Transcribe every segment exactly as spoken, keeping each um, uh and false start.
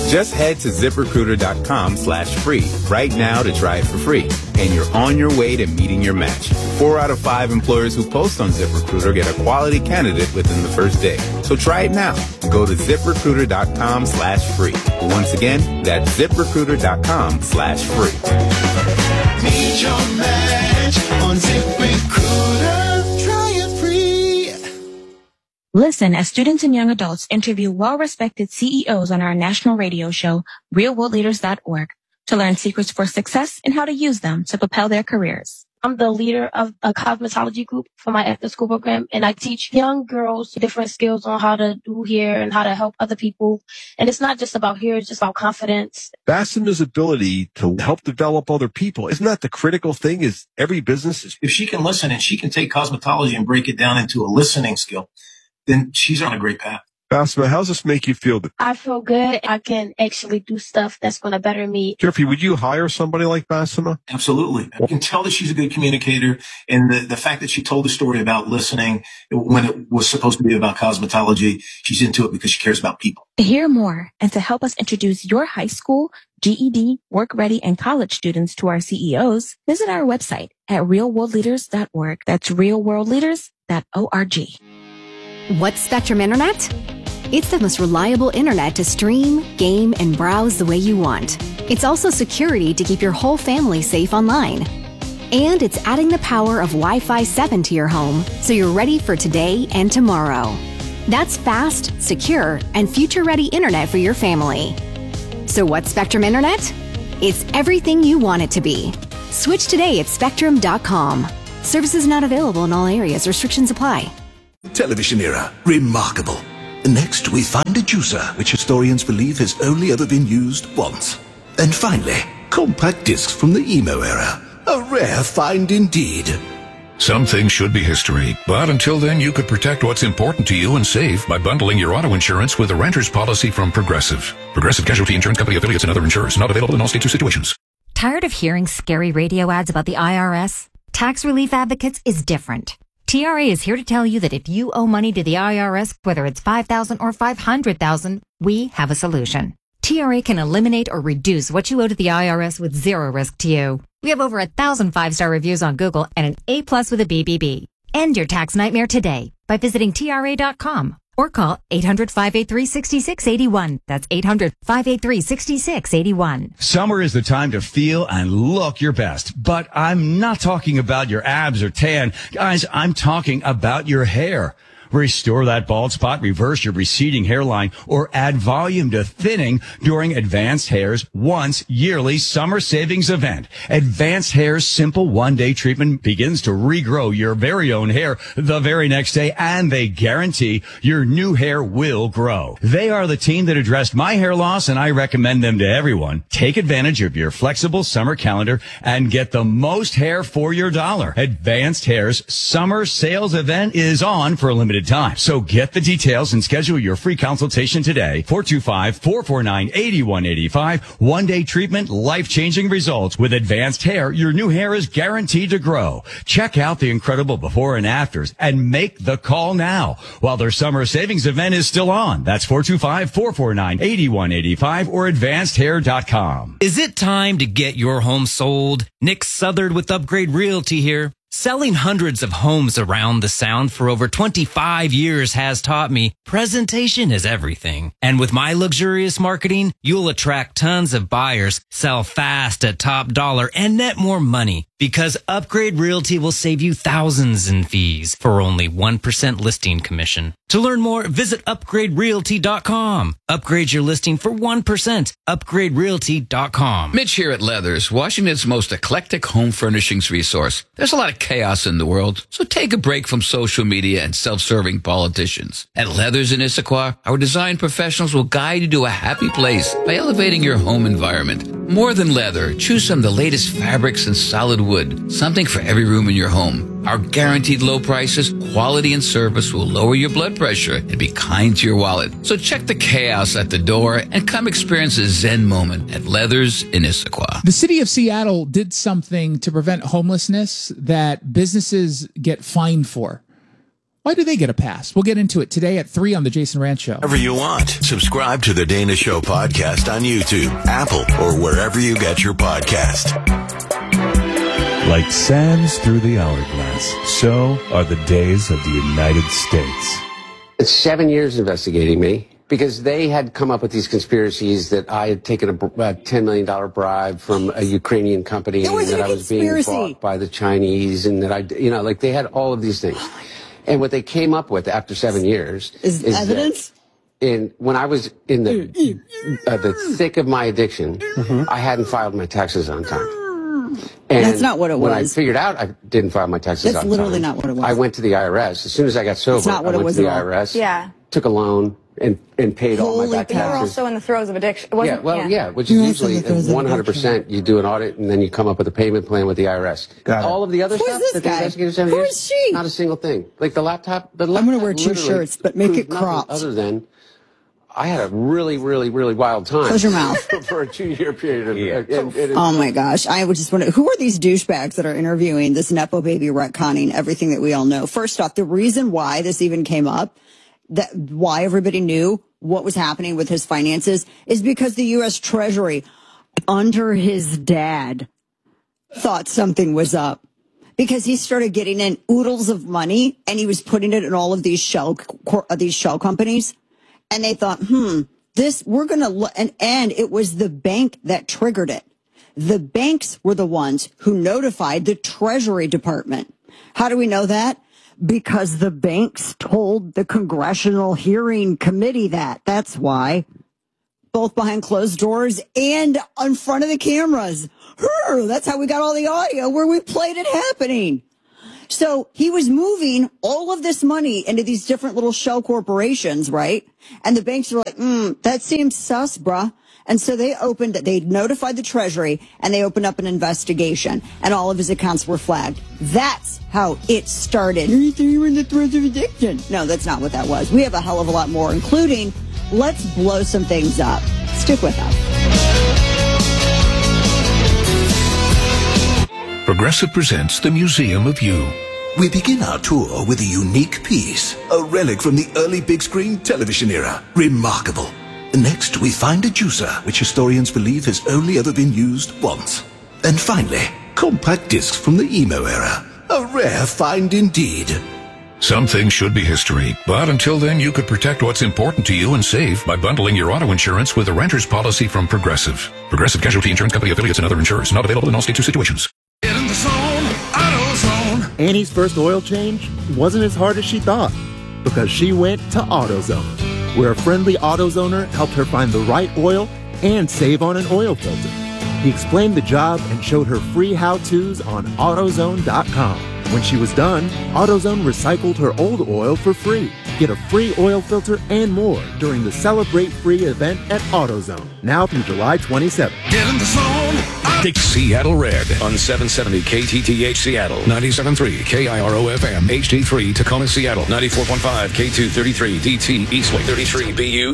Just head to ZipRecruiter.com slash free right now to try it for free. And you're on your way to meeting your match. Four out of five employers who post on ZipRecruiter get a quality candidate within the first day. So try it now. Go to ZipRecruiter.com slash free. Once again, that's ZipRecruiter.com slash free. Meet your match on ZipRecruiter. Try it free. Listen as students and young adults interview well-respected C E Os on our national radio show, real world leaders dot org, to learn secrets for success and how to use them to propel their careers. I'm the leader of a cosmetology group for my after-school program, and I teach young girls different skills on how to do hair and how to help other people. And it's not just about hair, it's just about confidence. Bassema's ability to help develop other people, isn't that the critical thing? Is every business is... If she can listen and she can take cosmetology and break it down into a listening skill, then she's on a great path. Bassema, how does this make you feel? I feel good. I can actually do stuff that's going to better me. Jeffrey, would you hire somebody like Bassema? Absolutely. I can tell that she's a good communicator. And the, the fact that she told the story about listening when it was supposed to be about cosmetology, she's into it because she cares about people. To hear more and to help us introduce your high school, G E D, work ready, and college students to our C E Os, visit our website at real world leaders dot org. That's real world leaders dot org. What's Spectrum Internet? It's the most reliable internet to stream, game, and browse the way you want. It's also security to keep your whole family safe online. And it's adding the power of Wi-Fi seven to your home so you're ready for today and tomorrow. That's fast, secure, and future-ready internet for your family. So what's Spectrum Internet? It's everything you want it to be. Switch today at spectrum dot com. Services not available in all areas. Restrictions apply. Television era. Remarkable. Next, we find a juicer, which historians believe has only ever been used once. And finally, compact discs from the emo era. A rare find indeed. Some things should be history, but until then you could protect what's important to you and save by bundling your auto insurance with a renter's policy from Progressive. Progressive Casualty Insurance Company affiliates and other insurers. Not available in all states or situations. Tired of hearing scary radio ads about the I R S? Tax Relief Advocates is different. T R A is here to tell you that if you owe money to the I R S, whether it's five thousand dollars or five hundred thousand dollars, we have a solution. T R A can eliminate or reduce what you owe to the I R S with zero risk to you. We have over a thousand five-star reviews on Google and an A plus with a B B B. End your tax nightmare today by visiting T R A dot com or call eight hundred, five eight three, six six eight one. That's eight hundred, five eight three, six six eight one. Summer is the time to feel and look your best, but I'm not talking about your abs or tan. Guys, I'm talking about your hair. Restore that bald spot, reverse your receding hairline, or add volume to thinning during Advanced Hair's once yearly summer savings event. Advanced Hair's simple one-day treatment begins to regrow your very own hair the very next day, and they guarantee your new hair will grow. They are the team that addressed my hair loss, and I recommend them to everyone. Take advantage of your flexible summer calendar and get the most hair for your dollar. Advanced Hair's summer sales event is on for a limited time. So get the details and schedule your free consultation today. four two five, four four nine, eight one eight five. One day treatment, life-changing results. With Advanced Hair, your new hair is guaranteed to grow. Check out the incredible before and afters and make the call now while their summer savings event is still on. That's four two five, four four nine, eight one eight five or advanced hair dot com. Is it time to get your home sold? Nick Southard with Upgrade Realty here. Selling hundreds of homes around the Sound for over twenty-five years has taught me presentation is everything. And with my luxurious marketing, you'll attract tons of buyers, sell fast at top dollar, and net more money. Because Upgrade Realty will save you thousands in fees for only one percent listing commission. To learn more, visit upgrade realty dot com. Upgrade your listing for one percent. upgrade realty dot com. Mitch here at Leathers, Washington's most eclectic home furnishings resource. There's a lot of chaos in the world, so take a break from social media and self-serving politicians. At Leathers in Issaquah, our design professionals will guide you to a happy place by elevating your home environment. More than leather, choose from the latest fabrics and solid wood, something for every room in your home. Our guaranteed low prices, quality, and service will lower your blood pressure and be kind to your wallet. So check the chaos at the door and come experience a Zen moment at Leathers in Issaquah. The city of Seattle did something to prevent homelessness that businesses get fined for. Why do they get a pass? We'll get into it today at three on The Jason Rantz Show. Wherever you want. Subscribe to the Dana Show podcast on YouTube, Apple, or wherever you get your podcast. Like sands through the hourglass, so are the days of the United States. It's seven years investigating me because they had come up with these conspiracies that I had taken a, a ten million dollars bribe from a Ukrainian company and that I was being bought by the Chinese and that I, you know, like they had all of these things. And what they came up with after seven years is, is evidence. In when I was in the uh, the thick of my addiction, mm-hmm. I hadn't filed my taxes on time. And that's not what it when was. When I figured out I didn't file my taxes that's on literally time, not what it was. I went to the I R S. As soon as I got sober, that's not what I went it was to the at all. I R S, yeah. took a loan, and, and paid Holy all my back You were taxes. also in the throes of addiction. Yeah, well, yeah, yeah which is usually one hundred percent you do an audit and then you come up with a payment plan with the I R S. Got all it. of the other Who stuff is that this the guy? investigators have Who used, is she? not a single thing. Like the laptop, the laptop I'm going to wear two literally shirts, but make proved it nothing cropped. Other than I had a really, really, really wild time. Close your mouth. For a two-year period of Yeah. and, and, and, Oh my gosh. I would just wonder, who are these douchebags that are interviewing this Nepo baby retconning everything that we all know? First off, the reason why this even came up, that why everybody knew what was happening with his finances is because the U S Treasury, under his dad, thought something was up. Because he started getting in oodles of money and he was putting it in all of these shell, these shell companies. And they thought, hmm, this, we're going to look, and, and it was the bank that triggered it. The banks were the ones who notified the Treasury Department. How do we know that? Because the banks told the Congressional Hearing Committee that. That's why. Both behind closed doors and in front of the cameras. That's how we got all the audio where we played it happening. So he was moving all of this money into these different little shell corporations, right? And the banks were like, mm, that seems sus, bruh. And so they opened, they notified the Treasury and they opened up an investigation and all of his accounts were flagged. That's how it started. You were in the throes of addiction. No, that's not what that was. We have a hell of a lot more, including let's blow some things up. Stick with us. Progressive presents the Museum of You. We begin our tour with a unique piece, a relic from the early big screen television era. Remarkable. Next, we find a juicer, which historians believe has only ever been used once. And finally, compact discs from the emo era. A rare find indeed. Some things should be history, but until then you could protect what's important to you and save by bundling your auto insurance with a renter's policy from Progressive. Progressive Casualty Insurance Company affiliates and other insurers. Not available in all states or situations. Get in the zone, AutoZone. Annie's first oil change wasn't as hard as she thought because she went to AutoZone, where a friendly AutoZoner helped her find the right oil and save on an oil filter. He explained the job and showed her free how-tos on AutoZone dot com. When she was done, AutoZone recycled her old oil for free. Get a free oil filter and more during the Celebrate Free event at AutoZone, now through July twenty-seventh. Get in the zone. Seattle Red on seven seventy K T T H Seattle, ninety-seven point three K I R O F M, H D three Tacoma Seattle, ninety-four point five K two thirty-three D T Eastlake, thirty-three B U.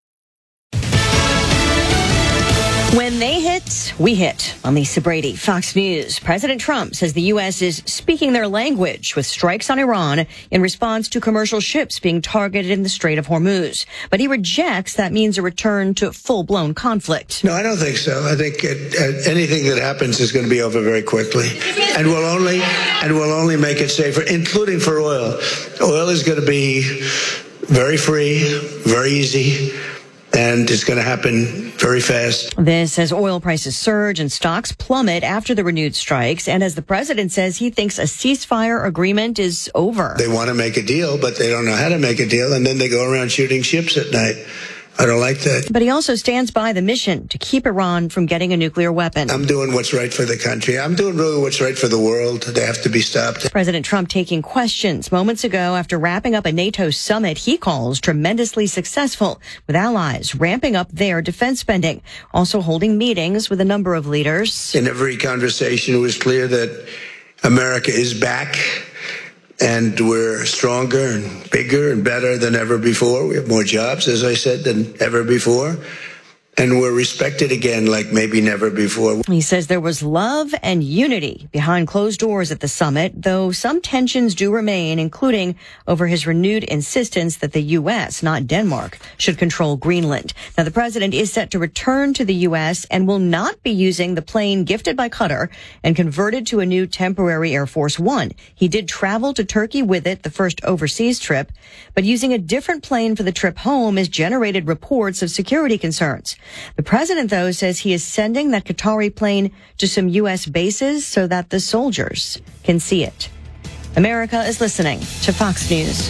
When they hit, we hit. I'm Lisa Brady, Fox News. President Trump says the U S is speaking their language with strikes on Iran in response to commercial ships being targeted in the Strait of Hormuz. But he rejects that means a return to full-blown conflict. No, I don't think so. I think it, uh, anything that happens is going to be over very quickly, and will only and will only make it safer, including for oil. Oil is going to be very free, very easy. And it's going to happen very fast. This as oil prices surge and stocks plummet after the renewed strikes. And as the president says he thinks a ceasefire agreement is over. They want to make a deal, but they don't know how to make a deal. And then they go around shooting ships at night. I don't like that. But he also stands by the mission to keep Iran from getting a nuclear weapon. I'm doing what's right for the country. I'm doing really what's right for the world. They have to be stopped. President Trump taking questions moments ago after wrapping up a NATO summit he calls tremendously successful, with allies ramping up their defense spending, also holding meetings with a number of leaders. In every conversation, it was clear that America is back. And we're stronger and bigger and better than ever before. We have more jobs, as I said, than ever before. and we're respected again like maybe never before. He says there was love and unity behind closed doors at the summit, though some tensions do remain, including over his renewed insistence that the U S, not Denmark, should control Greenland. Now, the president is set to return to the U S and will not be using the plane gifted by Qatar and converted to a new temporary Air Force One. He did travel to Turkey with it, the first overseas trip, but using a different plane for the trip home has generated reports of security concerns. The president, though, says he is sending that Qatari plane to some U S bases so that the soldiers can see it. America is listening to Fox News.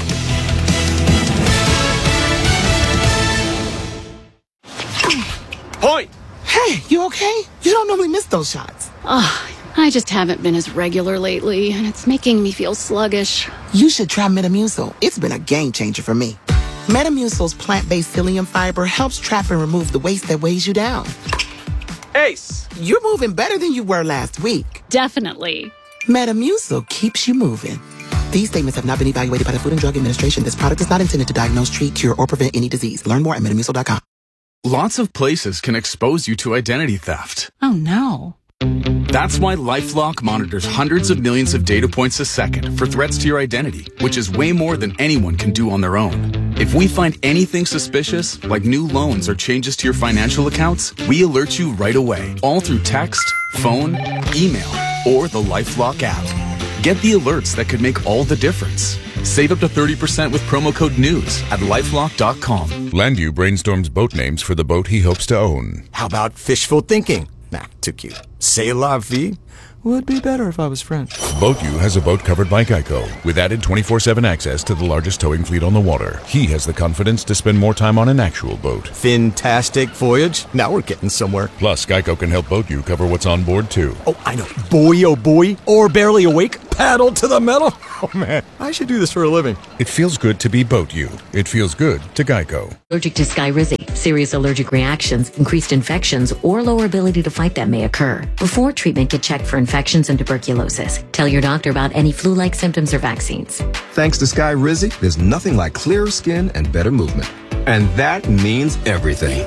Point! Hey, you okay? You don't normally miss those shots. Oh, I just haven't been as regular lately, and it's making me feel sluggish. You should try Metamucil. It's been a game changer for me. Metamucil's plant-based psyllium fiber helps trap and remove the waste that weighs you down. Ace, you're moving better than you were last week. Definitely. Metamucil keeps you moving. These statements have not been evaluated by the Food and Drug Administration. This product is not intended to diagnose, treat, cure, or prevent any disease. Learn more at metamucil dot com. Lots of places can expose you to identity theft. Oh, no. That's why LifeLock monitors hundreds of millions of data points a second for threats to your identity, which is way more than anyone can do on their own. If we find anything suspicious, like new loans or changes to your financial accounts, we alert you right away, all through text, phone, email, or the LifeLock app. Get the alerts that could make all the difference. Save up to thirty percent with promo code NEWS at lifelock dot com. Landu brainstorms boat names for the boat he hopes to own. How about fishful thinking? Nah, too cute. C'est la vie would be better if I was French. BoatU has a boat covered by Geico with added twenty-four seven access to the largest towing fleet on the water. He has the confidence to spend more time on an actual boat. Fantastic voyage. Now we're getting somewhere. Plus, Geico can help BoatU cover what's on board, too. Oh, I know. Boy, oh boy. Or barely awake. Paddle to the metal. Oh, man. I should do this for a living. It feels good to be BoatU. It feels good to Geico. Allergic to Skyrizi. Serious allergic reactions, increased infections, or lower ability to fight them may occur. Before treatment, get checked for infections and tuberculosis. Tell your doctor about any flu-like symptoms or vaccines. Thanks to Skyrizi, there's nothing like clearer skin and better movement. And that means everything.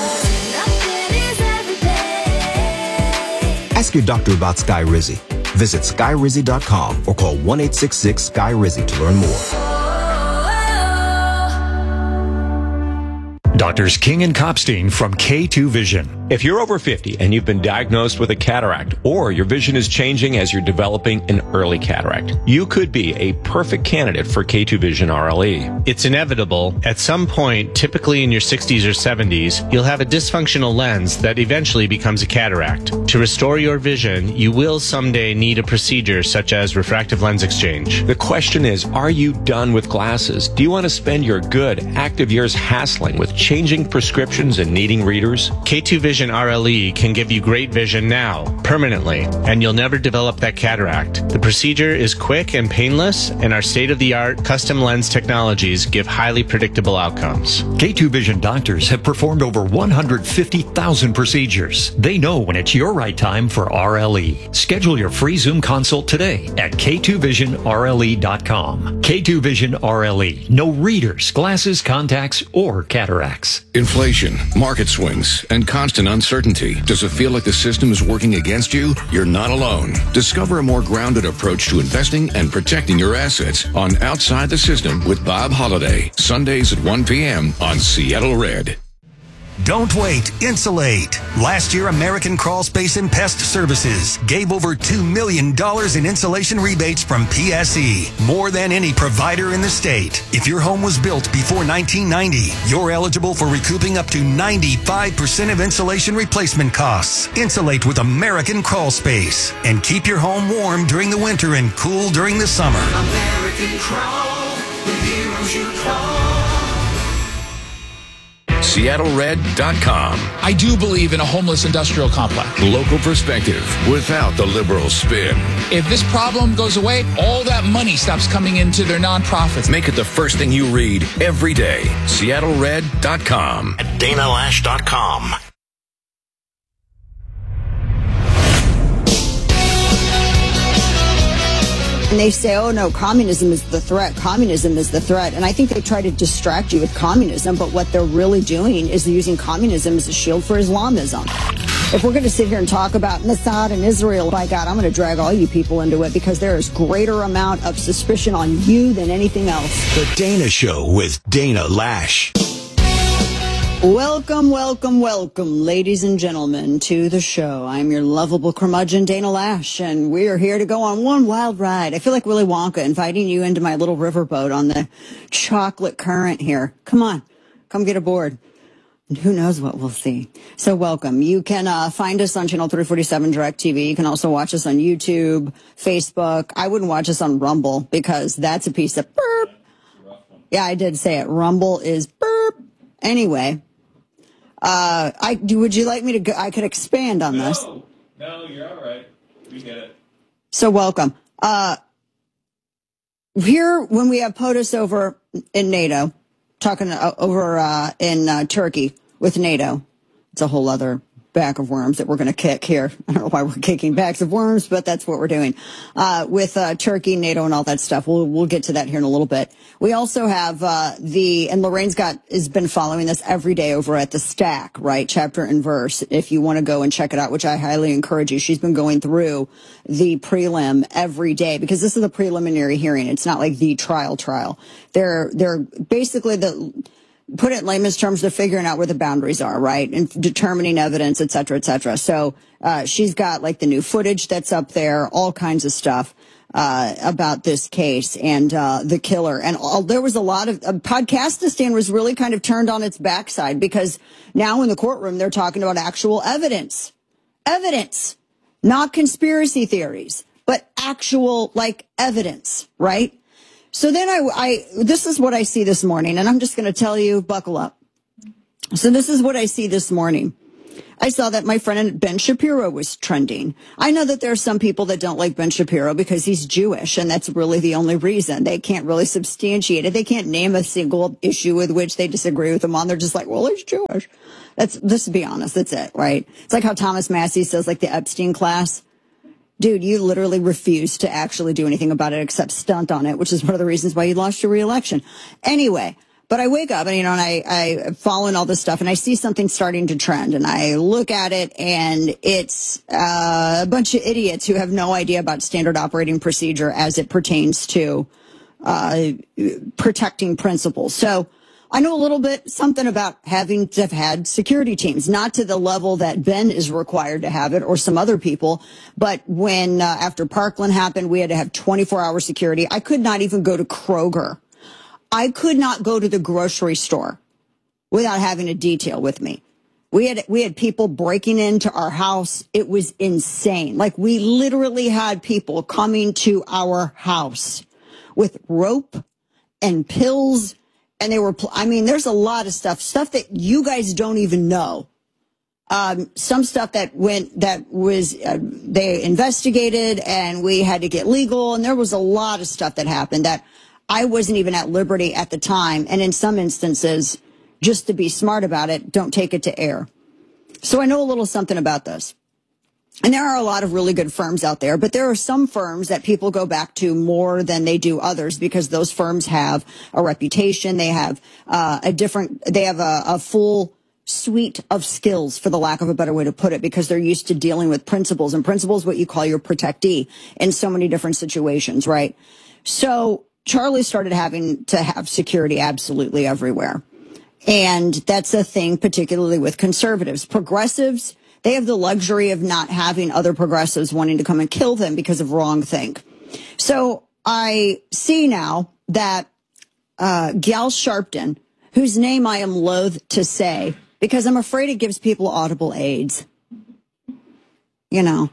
Ask your doctor about Skyrizi. Visit skyrizi dot com or call one eight six six Sky Rizzy to learn more. Doctors King and Kopstein from K two Vision. If you're over fifty and you've been diagnosed with a cataract, or your vision is changing as you're developing an early cataract, you could be a perfect candidate for K two Vision R L E. It's inevitable. At some point, typically in your sixties or seventies, you'll have a dysfunctional lens that eventually becomes a cataract. To restore your vision, you will someday need a procedure such as refractive lens exchange. The question is, are you done with glasses? Do you want to spend your good, active years hassling with changing prescriptions and needing readers? K two Vision R L E can give you great vision now, permanently, and you'll never develop that cataract. The procedure is quick and painless, and our state-of-the-art custom lens technologies give highly predictable outcomes. K two Vision doctors have performed over one hundred fifty thousand procedures. They know when it's your right time for R L E. Schedule your free Zoom consult today at K two vision R L E dot com. K two Vision R L E. No readers, glasses, contacts, or cataracts. Inflation, market swings, and constant uncertainty. Does it feel like the system is working against you? You're not alone. Discover a more grounded approach to investing and protecting your assets on Outside the System with Bob Holliday. Sundays at one p.m. on Seattle Red. Don't wait. Insulate. Last year, American Crawl Space and Pest Services gave over two million dollars in insulation rebates from P S E, more than any provider in the state. If your home was built before nineteen ninety, you're eligible for recouping up to ninety-five percent of insulation replacement costs. Insulate with American Crawl Space and keep your home warm during the winter and cool during the summer. American Crawl, the heroes you call. Seattle Red dot com. I do believe in a homeless industrial complex. Local perspective without the liberal spin. If this problem goes away, all that money stops coming into their nonprofits. Make it the first thing you read every day. Seattle Red dot com. At Dana Lash dot com. And they say, oh, no, communism is the threat. Communism is the threat. And I think they try to distract you with communism, but what they're really doing is they're using communism as a shield for Islamism. If we're going to sit here and talk about Mossad and Israel, by God, I'm going to drag all you people into it because there is greater amount of suspicion on you than anything else. The Dana Show with Dana Lash. Welcome, welcome, welcome, ladies and gentlemen, to the show. I'm your lovable curmudgeon, Dana Lash, and we are here to go on one wild ride. I feel like Willy Wonka inviting you into my little riverboat on the chocolate current here. Come on, come get aboard. And who knows what we'll see. So welcome. You can uh, find us on Channel three forty-seven DirecTV. You can also watch us on YouTube, Facebook. I wouldn't watch us on Rumble because that's a piece of burp. Yeah, I did say it. Rumble is burp. Anyway. Uh, I would you like me to go? I could expand on no, this. No, you're all right. We get it. So welcome. Uh, here, when we have POTUS over in NATO, talking uh, over uh, in uh, Turkey with NATO, it's a whole other bag of worms that we're going to kick here. I don't know why we're kicking bags of worms, but that's what we're doing uh, with uh, Turkey, NATO, and all that stuff. We'll we'll get to that here in a little bit. We also have uh, the and Lorraine's got has been following this every day over at the Stack, right? Chapter and verse. If you want to go and check it out, which I highly encourage you. She's been going through the prelim every day because this is the preliminary hearing. It's not like the trial trial. They're they're basically the. Put it in layman's terms, they're figuring out where the boundaries are, right? And determining evidence, et cetera, et cetera. So, uh, she's got like the new footage that's up there, all kinds of stuff, uh, about this case and, uh, the killer. And all, there was a lot of, uh, Podcastistan was really kind of turned on its backside because now in the courtroom, they're talking about actual evidence. Evidence. Not conspiracy theories, but actual, like, evidence, right? So then I, I, this is what I see this morning, and I'm just going to tell you, buckle up. So this is what I see this morning. I saw that my friend Ben Shapiro was trending. I know that there are some people that don't like Ben Shapiro because he's Jewish, and that's really the only reason. They can't really substantiate it. They can't name a single issue with which they disagree with him on. They're just like, well, he's Jewish. That's, just to be honest, that's it, right? It's like how Thomas Massey says, like the Epstein class. Dude, you literally refused to actually do anything about it except stunt on it, which is one of the reasons why you lost your reelection. Anyway, but I wake up and, you know, and I, I follow all this stuff and I see something starting to trend and I look at it and it's uh, a bunch of idiots who have no idea about standard operating procedure as it pertains to uh, protecting principles. So I know a little bit something about having to have had security teams, not to the level that Ben is required to have it or some other people. But when uh, after Parkland happened, we had to have twenty-four hour security. I could not even go to Kroger. I could not go to the grocery store without having a detail with me. We had we had people breaking into our house. It was insane. Like we literally had people coming to our house with rope and pills. And they were, I mean, there's a lot of stuff, stuff that you guys don't even know. Um, some stuff that went, that was, uh, they investigated and we had to get legal. And there was a lot of stuff that happened that I wasn't even at liberty at the time. And in some instances, just to be smart about it, don't take it to air. So I know a little something about this. And there are a lot of really good firms out there, but there are some firms that people go back to more than they do others because those firms have a reputation. They have uh, a different, they have a, a full suite of skills, for the lack of a better way to put it, because they're used to dealing with principles, and principles what you call your protectee in so many different situations, right? So Charlie started having to have security absolutely everywhere. And that's a thing, particularly with conservatives. Progressives, they have the luxury of not having other progressives wanting to come and kill them because of wrongthink. So I see now that uh, Gal Sharpton, whose name I am loath to say because I'm afraid it gives people audible aids, you know,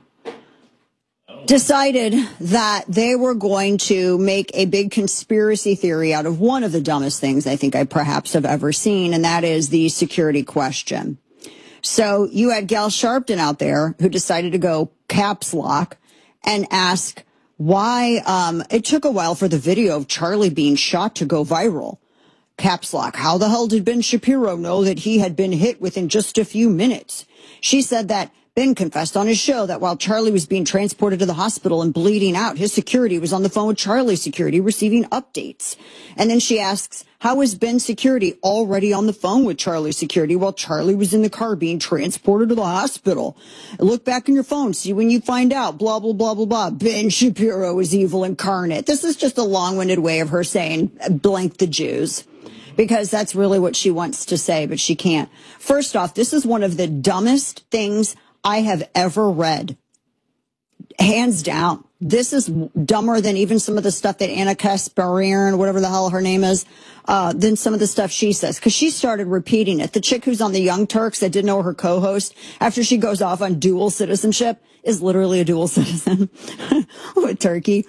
decided that they were going to make a big conspiracy theory out of one of the dumbest things I think I perhaps have ever seen, and that is the security question. So you had Gal Sharpton out there who decided to go caps lock and ask why um, it took a while for the video of Charlie being shot to go viral. Caps lock. How the hell did Ben Shapiro know that he had been hit within just a few minutes? She said that Ben confessed on his show that while Charlie was being transported to the hospital and bleeding out, his security was on the phone with Charlie's security receiving updates. And then she asks, how was Ben's security already on the phone with Charlie's security while Charlie was in the car being transported to the hospital? Look back in your phone, see when you find out, blah, blah, blah, blah, blah. Ben Shapiro is evil incarnate. This is just a long-winded way of her saying, blank the Jews. Because that's really what she wants to say, but she can't. First off, this is one of the dumbest things I have ever read. Hands down. This is dumber than even some of the stuff that Anna Kasparian, whatever the hell her name is, uh, than some of the stuff she says. Because she started repeating it. The chick who's on the Young Turks that didn't know her co-host, after she goes off on dual citizenship, is literally a dual citizen with Turkey.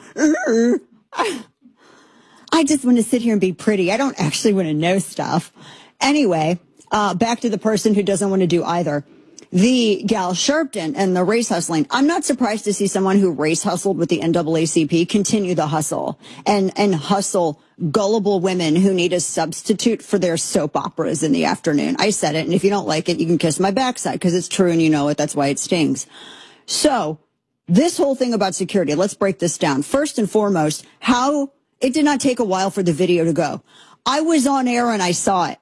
I just want to sit here and be pretty. I don't actually want to know stuff. Anyway, uh, back to the person who doesn't want to do either. The gal Sharpton and the race hustling. I'm not surprised to see someone who race hustled with the N double A C P continue the hustle and, and hustle gullible women who need a substitute for their soap operas in the afternoon. I said it, and if you don't like it, you can kiss my backside because it's true and you know it. That's why it stings. So this whole thing about security, let's break this down. First and foremost, how it did not take a while for the video to go. I was on air and I saw it.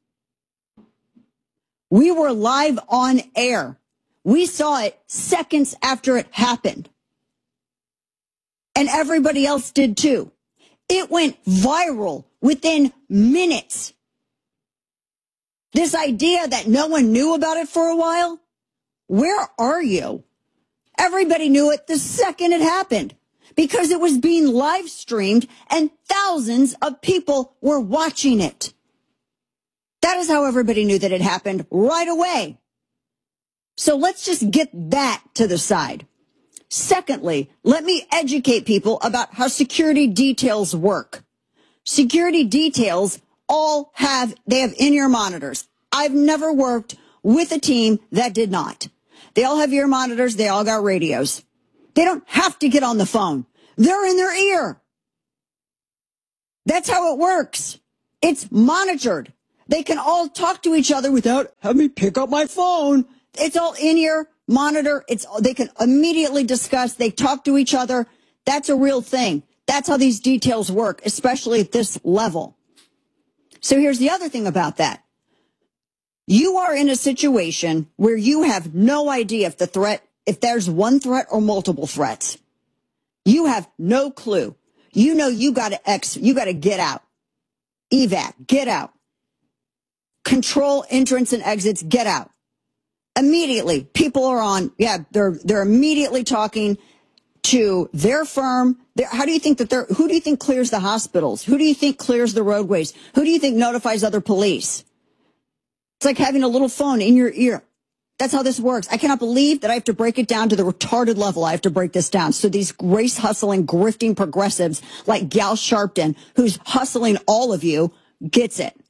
We were live on air. We saw it seconds after it happened. And everybody else did too. It went viral within minutes. This idea that no one knew about it for a while, where are you? Everybody knew it the second it happened because it was being live streamed and thousands of people were watching it. That is how everybody knew that it happened right away. So let's just get that to the side. Secondly, let me educate people about how security details work. Security details all have, they have in-ear monitors. I've never worked with a team that did not. They all have ear monitors. They all got radios. They don't have to get on the phone. They're in their ear. That's how it works. It's monitored. They can all talk to each other without having me pick up my phone. It's all in-ear monitor. It's they can immediately discuss. They talk to each other. That's a real thing. That's how these details work, especially at this level. So here's the other thing about that. You are in a situation where you have no idea if the threat, if there's one threat or multiple threats. You have no clue. You know you got to ex, you got to get out. Evac, get out. Control entrance and exits, get out. Immediately, people are on, yeah, they're they're immediately talking to their firm. They're, how do you think that they're, who do you think clears the hospitals? Who do you think clears the roadways? Who do you think notifies other police? It's like having a little phone in your ear. That's how this works. I cannot believe that I have to break it down to the retarded level. I have to break this down. So these race hustling, grifting progressives like Gal Sharpton, who's hustling all of you, gets it.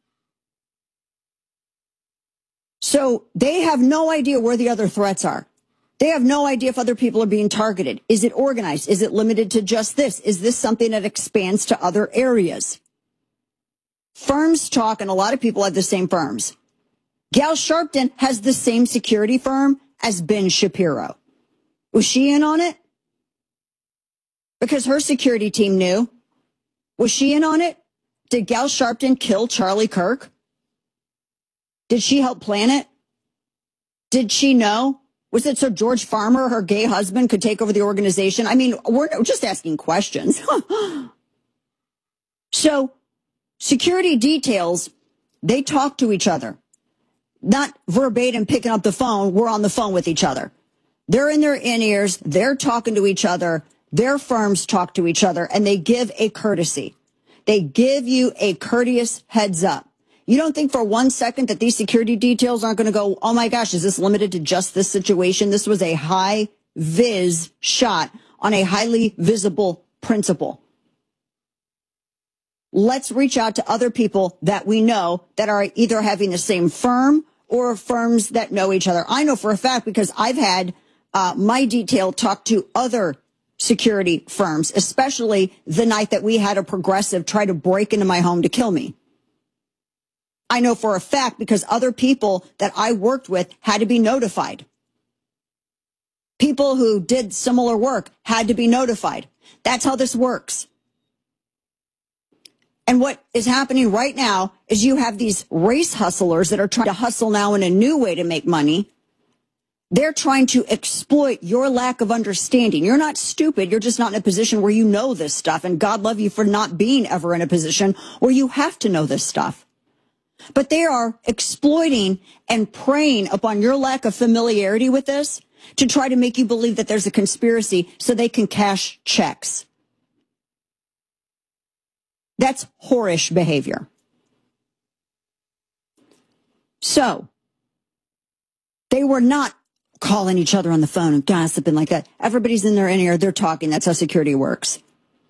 So they have no idea where the other threats are. They have no idea if other people are being targeted. Is it organized? Is it limited to just this? Is this something that expands to other areas? Firms talk, and a lot of people have the same firms. Gal Sharpton has the same security firm as Ben Shapiro. Was she in on it? Because her security team knew. Was she in on it? Did Gal Sharpton kill Charlie Kirk? Did she help plan it? Did she know? Was it so George Farmer, her gay husband, could take over the organization? I mean, we're just asking questions. So, security details, they talk to each other. Not verbatim picking up the phone, we're on the phone with each other. They're in their in-ears, they're talking to each other, their firms talk to each other, and they give a courtesy. They give you a courteous heads up. You don't think for one second that these security details aren't going to go, oh my gosh, is this limited to just this situation? This was a high vis shot on a highly visible principal. Let's reach out to other people that we know that are either having the same firm or firms that know each other. I know for a fact because I've had uh, my detail talk to other security firms, especially the night that we had a progressive try to break into my home to kill me. I know for a fact because other people that I worked with had to be notified. People who did similar work had to be notified. That's how this works. And what is happening right now is you have these race hustlers that are trying to hustle now in a new way to make money. They're trying to exploit your lack of understanding. You're not stupid. You're just not in a position where you know this stuff. And God love you for not being ever in a position where you have to know this stuff. But they are exploiting and preying upon your lack of familiarity with this to try to make you believe that there's a conspiracy so they can cash checks. That's whorish behavior. So, they were not calling each other on the phone and gossiping like that. Everybody's in their in ear, they're talking. That's how security works.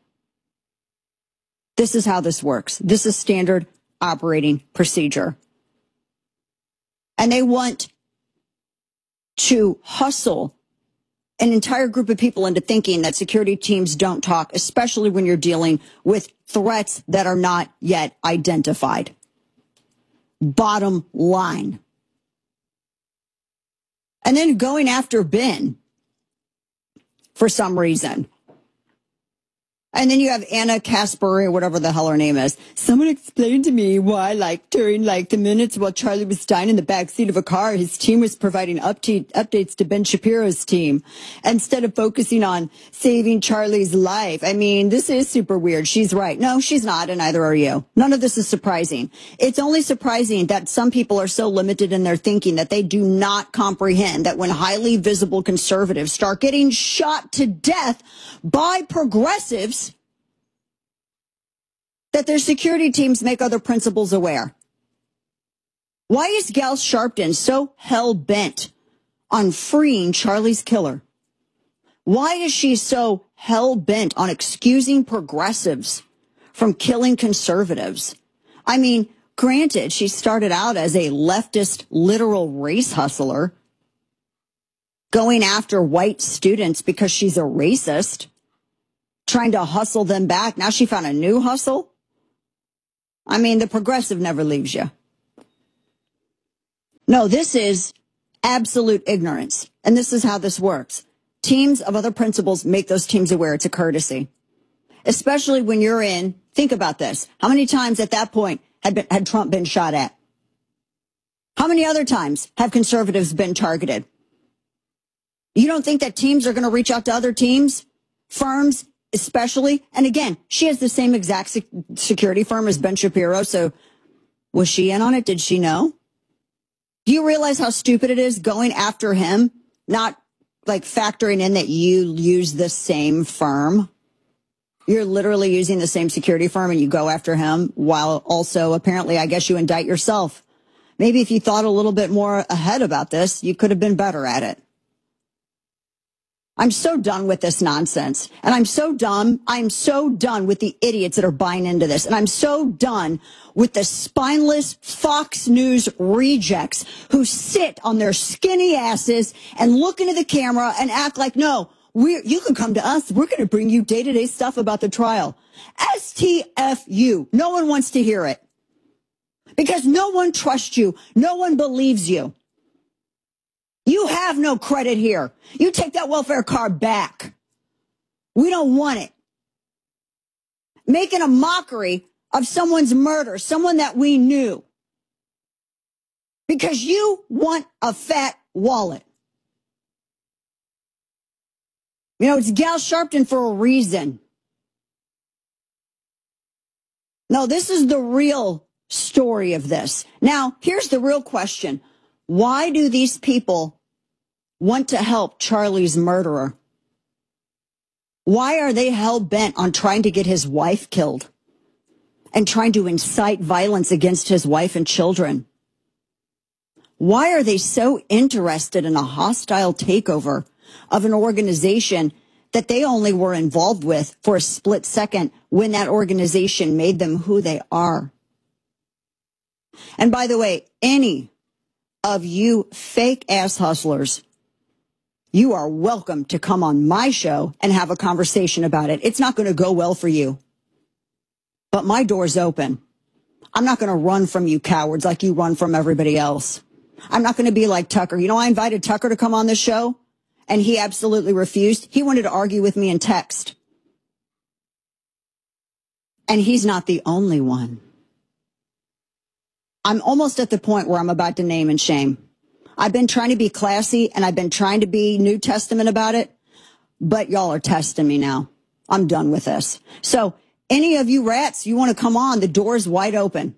This is how this works. This is standard operating procedure. And they want to hustle an entire group of people into thinking that security teams don't talk, especially when you're dealing with threats that are not yet identified. Bottom line. And then going after Ben for some reason. And then you have Anna Caspary, or whatever the hell her name is. Someone explained to me why, like, during, like, the minutes while Charlie was dying in the backseat of a car, his team was providing update, updates to Ben Shapiro's team instead of focusing on saving Charlie's life. I mean, this is super weird. She's right. No, she's not, and neither are you. None of this is surprising. It's only surprising that some people are so limited in their thinking that they do not comprehend that when highly visible conservatives start getting shot to death by progressives, that their security teams make other principals aware. Why is Gal Sharpton so hell-bent on freeing Charlie's killer? Why is she so hell-bent on excusing progressives from killing conservatives? I mean, granted, she started out as a leftist literal race hustler, going after white students because she's a racist, trying to hustle them back. Now she found a new hustle. I mean, the progressive never leaves you. No, this is absolute ignorance. And this is how this works. Teams of other principals make those teams aware. It's a courtesy. Especially when you're in, think about this. How many times at that point had, been, had Trump been shot at? How many other times have conservatives been targeted? You don't think that teams are going to reach out to other teams, firms, especially? And again, she has the same exact sec- security firm as Ben Shapiro. So was she in on it? Did she know? Do you realize how stupid it is going after him, not like factoring in that you use the same firm? You're literally using the same security firm and you go after him while also apparently, I guess, you indict yourself. Maybe if you thought a little bit more ahead about this, you could have been better at it. I'm so done with this nonsense. And I'm so dumb. I'm so done with the idiots that are buying into this. And I'm so done with the spineless Fox News rejects who sit on their skinny asses and look into the camera and act like, no, we you can come to us. We're going to bring you day-to-day stuff about the trial. S T F U. No one wants to hear it. Because no one trusts you. No one believes you. You have no credit here. You take that welfare card back. We don't want it. Making a mockery of someone's murder, someone that we knew. Because you want a fat wallet. You know, it's Gal Sharpton for a reason. No, this is the real story of this. Now, here's the real question. Why do these people want to help Charlie's murderer? Why are they hell-bent on trying to get his wife killed and trying to incite violence against his wife and children? Why are they so interested in a hostile takeover of an organization that they only were involved with for a split second when that organization made them who they are? And by the way, any of you fake ass hustlers, you are welcome to come on my show and have a conversation about it. It's not going to go well for you. But my door's open. I'm not going to run from you cowards like you run from everybody else. I'm not going to be like Tucker. You know, I invited Tucker to come on this show and he absolutely refused. He wanted to argue with me in text. And he's not the only one. I'm almost at the point where I'm about to name and shame. I've been trying to be classy and I've been trying to be New Testament about it, but y'all are testing me now. I'm done with this. So any of you rats, you want to come on, the door's wide open.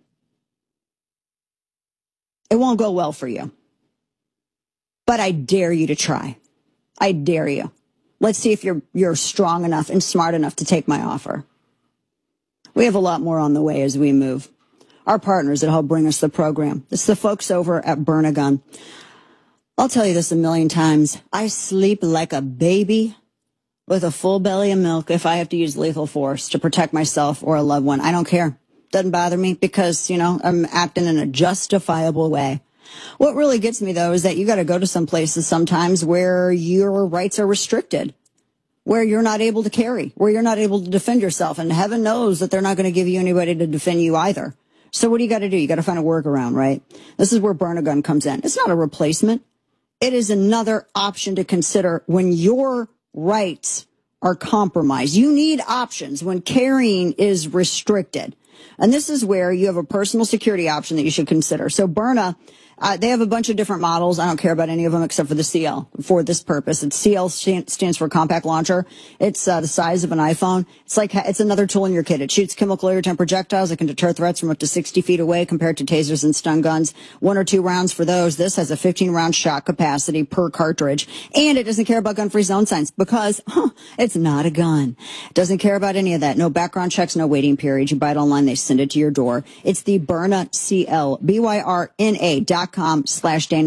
It won't go well for you. But I dare you to try. I dare you. Let's see if you're you're strong enough and smart enough to take my offer. We have a lot more on the way as we move. Our partners that help bring us the program. It's the folks over at Burn a Gun. I'll tell you this a million times. I sleep like a baby with a full belly of milk if I have to use lethal force to protect myself or a loved one. I don't care. Doesn't bother me because, you know, I'm acting in a justifiable way. What really gets me, though, is that you got to go to some places sometimes where your rights are restricted, where you're not able to carry, where you're not able to defend yourself. And heaven knows that they're not going to give you anybody to defend you either. So what do you got to do? You got to find a workaround, right? This is where Burn a Gun comes in. It's not a replacement. It is another option to consider when your rights are compromised. You need options when carrying is restricted. And this is where you have a personal security option that you should consider. So Byrna, uh, they have a bunch of different models. I don't care about any of them except for the C L for this purpose. It's C L stands for compact launcher. It's uh, the size of an iPhone. It's like it's another tool in your kit. It shoots chemical irritant projectiles. It can deter threats from up to sixty feet away compared to tasers and stun guns. One or two rounds for those. This has a fifteen round shot capacity per cartridge. And it doesn't care about gun-free zone signs because huh, it's not a gun. It doesn't care about any of that. No background checks, no waiting period. You buy it online, they send it to your door. It's the Byrna C L, B Y R N A dot com slash Dana.